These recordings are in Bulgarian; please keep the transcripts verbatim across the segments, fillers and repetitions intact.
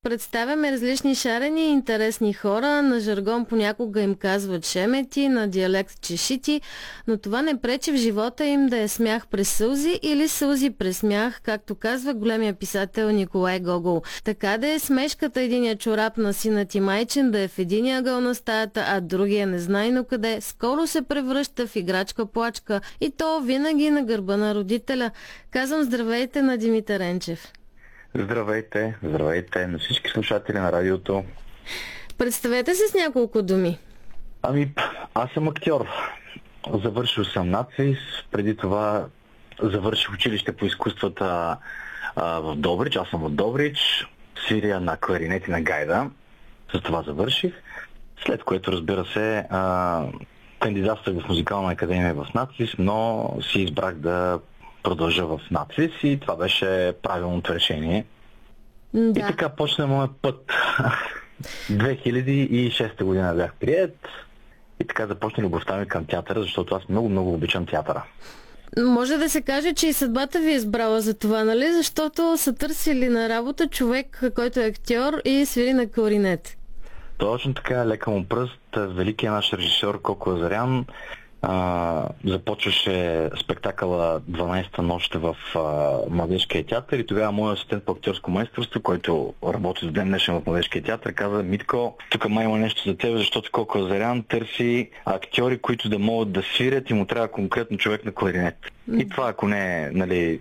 Представяме различни шарени и интересни хора, на жаргон понякога им казват шемети, на диалект чешити, но това не пречи в живота им да е смях през сълзи или сълзи през смях, както казва големия писател Николай Гогол. Така да е смешката единия чорап на сина ти майчин да е в единия ъгъл на стаята, а другия незнайно къде, скоро се превръща в играчка-плачка и то винаги на гърба на родителя. Казвам здравейте на Димитър Енчев. Здравейте, здравейте на всички слушатели на радиото. Представете се с няколко думи. Ами, аз съм актьор. Завършил съм надпис, преди това завърших училище по изкуствата а, в Добрич. Аз съм в Добрич, свиря на кларинет и на гайда. За това завърших. След което, разбира се, а, кандидатствах в музикална академия в надпис, но си избрах да продължа в надпис и това беше правилното решение. Да. И така почна моят път. две хиляди и шеста година бях приет и така започна любовта ми към театъра, защото аз много-много обичам театъра. Може да се каже, че и съдбата ви е избрала за това, нали? Защото са търсили на работа човек, който е актьор и свири на кларинет. Точно така, лека му пръст. Великият наш режисьор Коко Азарян Uh, започваше спектакъла дванайсета нощ в uh, Младежкия театър и тогава моят асистент по актьорско майсторство, който работи до ден днешен в Младежкия театър, каза: Митко, тук май има нещо за теб, защото Коко Азарян търси актьори, които да могат да свирят и му трябва конкретно човек на кларинет. Mm. И това, ако не е, нали,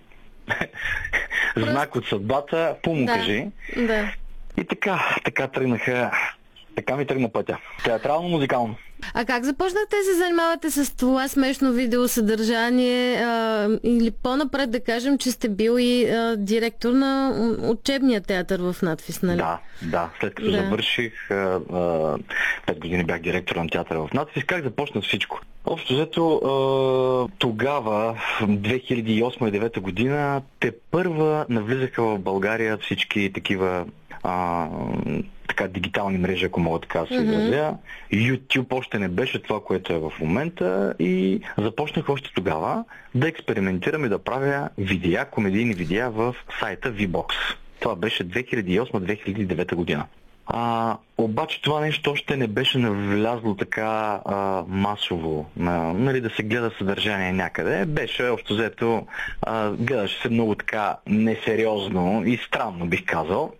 знак от съдбата, по-му да. кажи. Да. И така, така тръгнаха, така ми тръгна пътя. Театрално-музикално. А как започнахте да се занимавате с това смешно видеосъдържание а, или по-напред да кажем, че сте бил и а, директор на учебния театър в надпис, нали? Да, да. След като да. завърших, пет години бях директор на театъра в надпис. Как започна всичко? Общо взето, тогава, две хиляди и осма и две хиляди и девета година, те първа навлизаха в България всички такива а, така дигитални мрежи, ако мога така да се изразя. Mm-hmm. YouTube още не беше това, което е в момента и започнах още тогава да експериментирам и да правя видеа, комедийни видеа в сайта V-Box. Това беше две хиляди и осма - две хиляди и девета година. А, обаче това нещо още не беше навлязло така а, масово, на, нали, да се гледа съдържание някъде. Беше общо взето, а, гледаше се много така несериозно и странно, бих казал.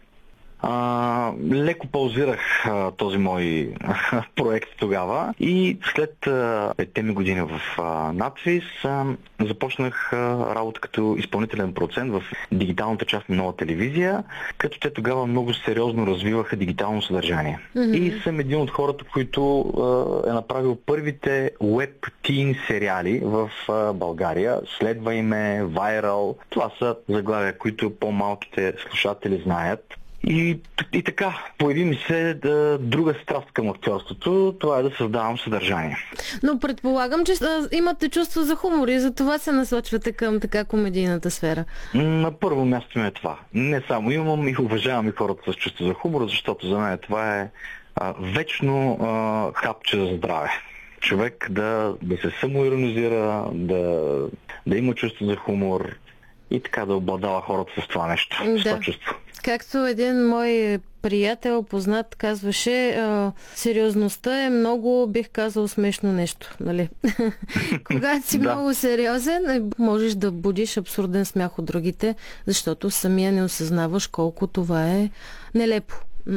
А, леко паузирах а, този мой проект тогава и след петте ми години в а, надпис а, започнах а, работа като изпълнителен продуцент в дигиталната част на Нова телевизия, като те тогава много сериозно развиваха дигитално съдържание. Mm-hmm. И съм един от хората, които а, е направил първите web-тин сериали в а, България. Следва име, Viral. Това са заглавия, които по-малките слушатели знаят. И, и така, появи ми се да, друга страст към актьорството, това е да създавам съдържание. Но предполагам, че а, имате чувство за хумор и за това се насочвате към така комедийната сфера. На първо място ми е това. Не само имам и уважавам и хората с чувство за хумор, защото за мен това е а, вечно а, хапче за здраве. Човек да, да се самоиронизира, да, да има чувство за хумор и така да обладава хората с това нещо, да. С това чувство. Както един мой приятел, познат, казваше, а, сериозността е много, бих казал, смешно нещо, нали? Когато си да. много сериозен, можеш да будиш абсурден смях от другите, защото самия не осъзнаваш колко това е нелепо.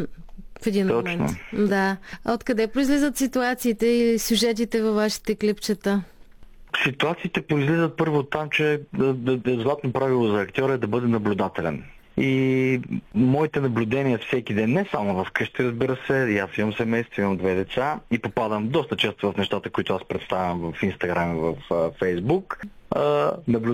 В един Точно. момент. Да. А откъде произлизат ситуациите и сюжетите във вашите клипчета? Ситуациите произлизат първо там, че да, да, да, златно правило за актьора е да бъде наблюдателен. И моите наблюдения всеки ден, не само в къщи, разбира се, и аз имам семейство, имам две деца и попадам доста често в нещата, които аз представям в Инстаграм и в Фейсбук.